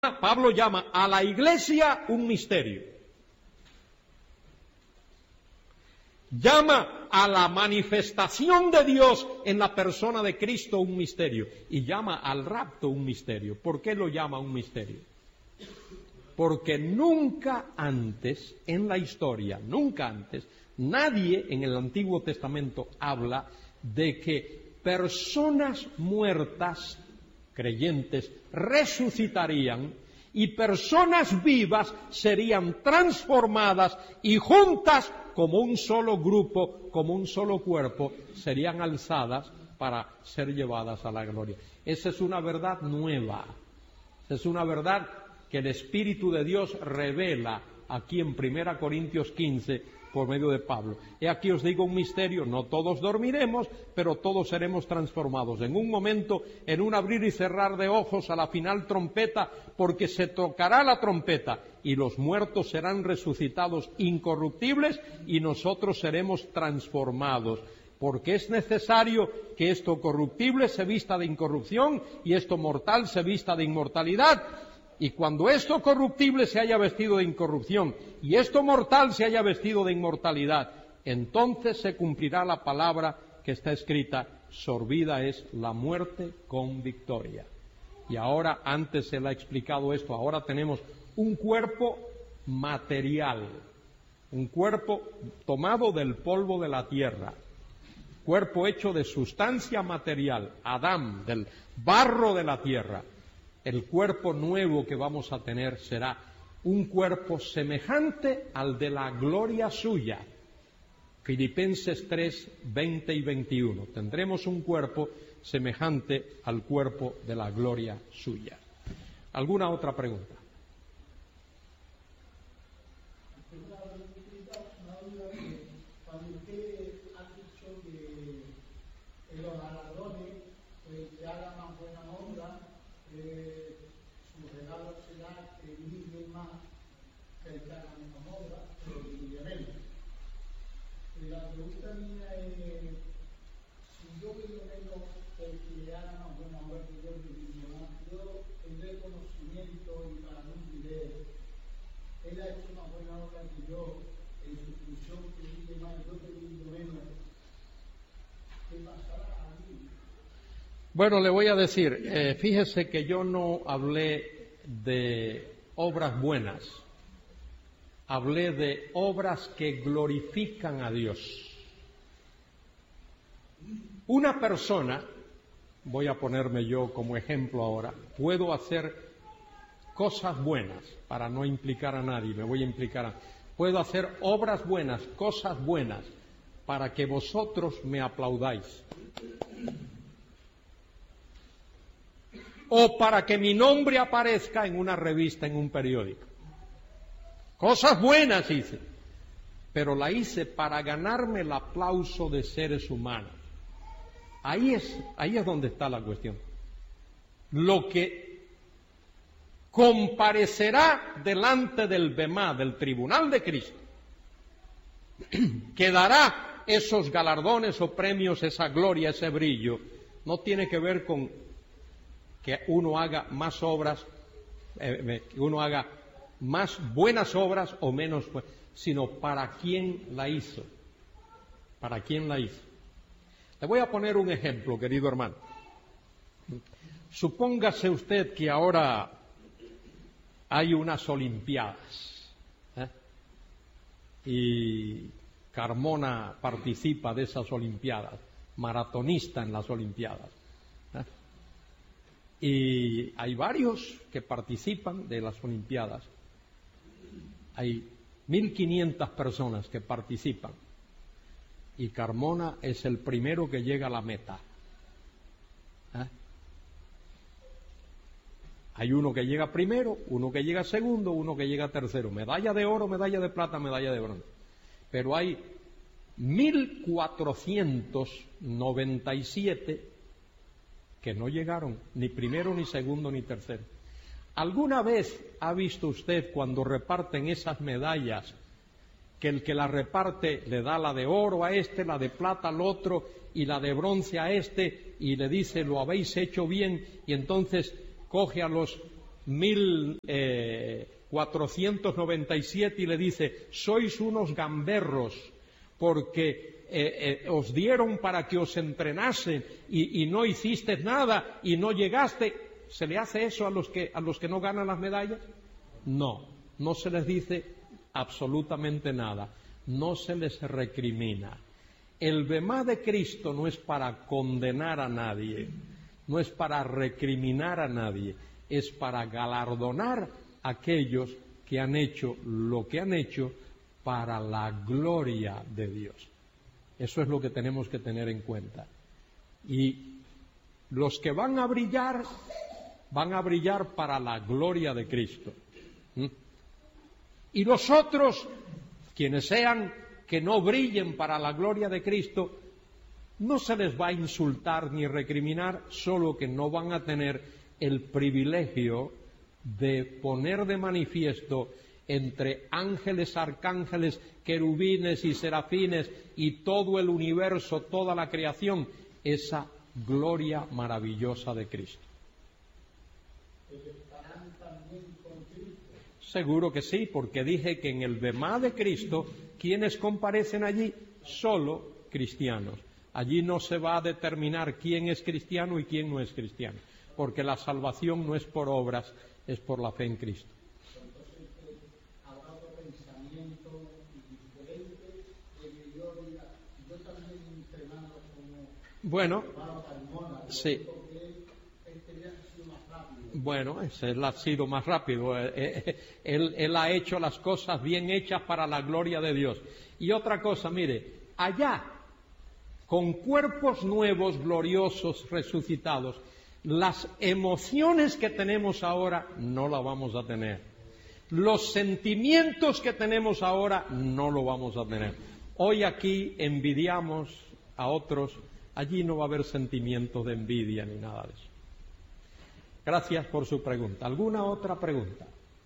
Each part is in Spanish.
Pablo llama a la iglesia un misterio. Llama a la manifestación de Dios en la persona de Cristo un misterio. Y llama al rapto un misterio. ¿Por qué lo llama un misterio? Porque nunca antes en la historia, nunca antes, nadie en el Antiguo Testamento habla de que personas muertas, creyentes, resucitarían y personas vivas serían transformadas y juntas como un solo grupo, como un solo cuerpo, serían alzadas para ser llevadas a la gloria. Esa es una verdad nueva, esa es una verdad que el Espíritu de Dios revela aquí en 1 Corintios 15 por medio de Pablo. Y aquí os digo un misterio: no todos dormiremos, pero todos seremos transformados. En un momento, en un abrir y cerrar de ojos, a la final trompeta, porque se tocará la trompeta y los muertos serán resucitados incorruptibles y nosotros seremos transformados. Porque es necesario que esto corruptible se vista de incorrupción y esto mortal se vista de inmortalidad. Y cuando esto corruptible se haya vestido de incorrupción y esto mortal se haya vestido de inmortalidad, entonces se cumplirá la palabra que está escrita: sorbida es la muerte con victoria. Y ahora, antes se le ha explicado esto, ahora tenemos un cuerpo material, un cuerpo tomado del polvo de la tierra, cuerpo hecho de sustancia material, Adán, del barro de la tierra. El cuerpo nuevo que vamos a tener será un cuerpo semejante al de la gloria suya. Filipenses 3, 20 y 21. Tendremos un cuerpo semejante al cuerpo de la gloria suya. ¿Alguna otra pregunta? Bueno, le voy a decir, fíjese que yo no hablé de obras buenas, hablé de obras que glorifican a Dios. Una persona, voy a ponerme yo como ejemplo ahora, puedo hacer cosas buenas, para no implicar a nadie, me voy a implicar a... Puedo hacer obras buenas, cosas buenas, para que vosotros me aplaudáis. O para que mi nombre aparezca en una revista, en un periódico. Cosas buenas hice, pero la hice para ganarme el aplauso de seres humanos. Ahí es donde está la cuestión. Lo que comparecerá delante del Bemá, del tribunal de Cristo, que dará esos galardones o premios, esa gloria, ese brillo, no tiene que ver con que uno haga más obras, que uno haga más buenas obras o menos, sino para quién la hizo. ¿Para quién la hizo? Le voy a poner un ejemplo, querido hermano. Supóngase usted que ahora hay unas Olimpiadas, y Carmona participa de esas Olimpiadas, maratonista en las Olimpiadas. Y hay varios que participan de las Olimpiadas. Hay 1.500 personas que participan. Y Carmona es el primero que llega a la meta. Hay uno que llega primero, uno que llega segundo, uno que llega tercero. Medalla de oro, medalla de plata, medalla de bronce. Pero hay 1.497 que no llegaron ni primero, ni segundo, ni tercero. ¿Alguna vez ha visto usted cuando reparten esas medallas que el que la reparte le da la de oro a este, la de plata al otro y la de bronce a este y le dice: lo habéis hecho bien, y entonces coge a los 1497 y le dice: sois unos gamberros porque os dieron para que os entrenasen y no hiciste nada y no llegaste. ¿Se le hace eso a los que no ganan las medallas? No, no se les dice absolutamente nada, no se les recrimina. El bemá de Cristo no es para condenar a nadie, no es para recriminar a nadie, es para galardonar a aquellos que han hecho lo que han hecho para la gloria de Dios. Eso es lo que tenemos que tener en cuenta. Y los que van a brillar para la gloria de Cristo. Y los otros, quienes sean que no brillen para la gloria de Cristo, no se les va a insultar ni recriminar, solo que no van a tener el privilegio de poner de manifiesto entre ángeles, arcángeles, querubines y serafines y todo el universo, toda la creación, esa gloria maravillosa de Cristo. Seguro que sí, porque dije que en el bemá de Cristo, ¿quiénes comparecen allí? Solo cristianos. Allí no se va a determinar quién es cristiano y quién no es cristiano, porque la salvación no es por obras, es por la fe en Cristo. Habrá otro pensamiento diferente de que yo también entrenando como bueno, Carmona, sí. Bueno, él ha sido más rápido. Él ha hecho las cosas bien hechas para la gloria de Dios. Y otra cosa, mire, allá, con cuerpos nuevos, gloriosos, resucitados, las emociones que tenemos ahora no las vamos a tener. Los sentimientos que tenemos ahora no lo vamos a tener. Hoy aquí envidiamos a otros, allí no va a haber sentimientos de envidia ni nada de eso. Gracias por su pregunta. ¿Alguna otra pregunta?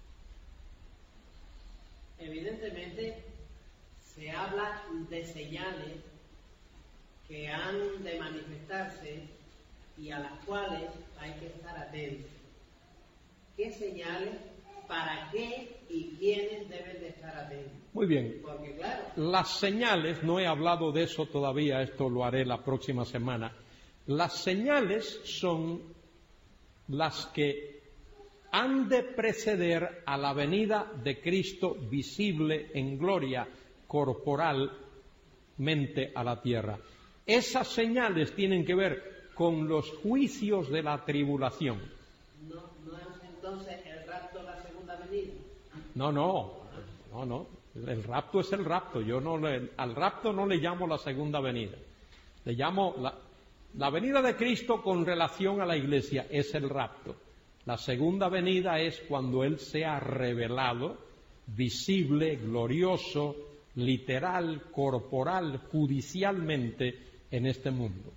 Evidentemente se habla de señales que han de manifestarse y a las cuales hay que estar atentos. ¿Qué señales, para qué y quiénes deben de estar atentos? Muy bien. Porque claro, las señales, no he hablado de eso todavía, esto lo haré la próxima semana. Las señales son las que han de preceder a la venida de Cristo visible en gloria corporalmente a la tierra. Esas señales tienen que ver con los juicios de la tribulación. ¿no es entonces el rapto la segunda venida? No. El rapto es el rapto. Al rapto no le llamo la segunda venida. Le llamo la venida de Cristo con relación a la Iglesia es el rapto. La segunda venida es cuando Él sea revelado, visible, glorioso, literal, corporal, judicialmente en este mundo.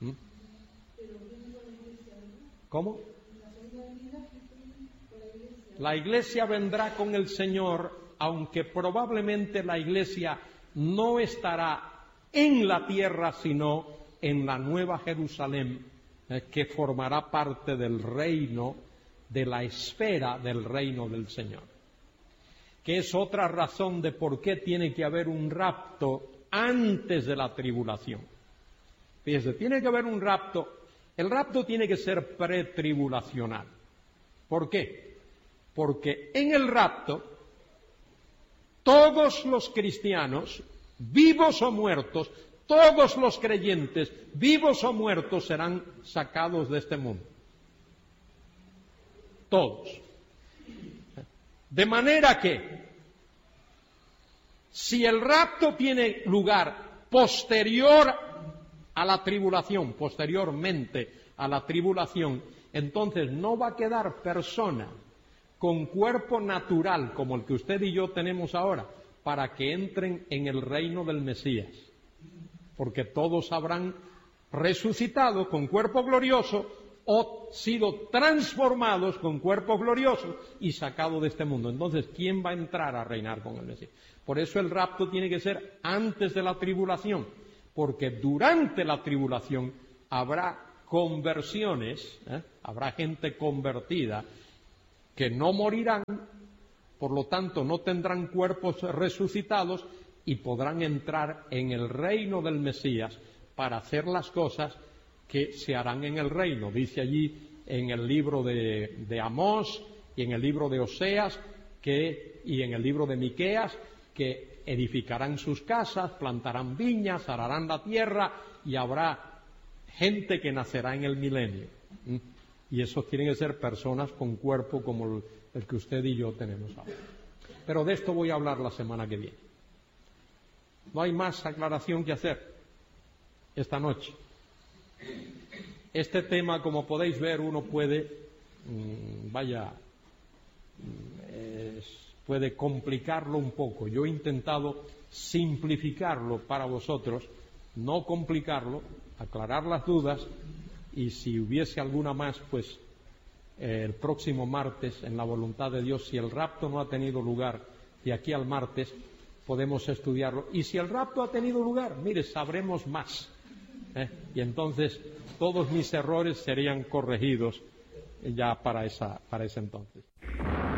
¿Cómo? La Iglesia vendrá con el Señor, aunque probablemente la Iglesia no estará en la tierra, sino en la Nueva Jerusalén, que formará parte del reino, de la esfera del reino del Señor. Que es otra razón de por qué tiene que haber un rapto antes de la tribulación. Fíjese, tiene que haber un rapto. El rapto tiene que ser pretribulacional. ¿Por qué? Porque en el rapto todos los cristianos, vivos o muertos, todos los creyentes, vivos o muertos, serán sacados de este mundo. Todos. De manera que, si el rapto tiene lugar posterior a la tribulación, posteriormente a la tribulación, entonces no va a quedar persona con cuerpo natural como el que usted y yo tenemos ahora para que entren en el reino del Mesías. Porque todos habrán resucitado con cuerpo glorioso o sido transformados con cuerpo glorioso y sacados de este mundo. Entonces, ¿quién va a entrar a reinar con el Mesías? Por eso el rapto tiene que ser antes de la tribulación, porque durante la tribulación habrá conversiones, habrá gente convertida, que no morirán, por lo tanto no tendrán cuerpos resucitados y podrán entrar en el reino del Mesías para hacer las cosas que se harán en el reino. Dice allí en el libro de Amós y en el libro de Oseas y en el libro de Miqueas que edificarán sus casas, plantarán viñas, ararán la tierra y habrá gente que nacerá en el milenio. Y esos tienen que ser personas con cuerpo como el que usted y yo tenemos ahora. Pero de esto voy a hablar la semana que viene. No hay más aclaración que hacer esta noche. Este tema, como podéis ver, uno puede, puede complicarlo un poco. Yo he intentado simplificarlo para vosotros, no complicarlo, aclarar las dudas, y si hubiese alguna más, pues el próximo martes, en la voluntad de Dios, si el rapto no ha tenido lugar, de aquí al martes podemos estudiarlo. Y si el rapto ha tenido lugar, mire, sabremos más. Y entonces todos mis errores serían corregidos ya para ese entonces.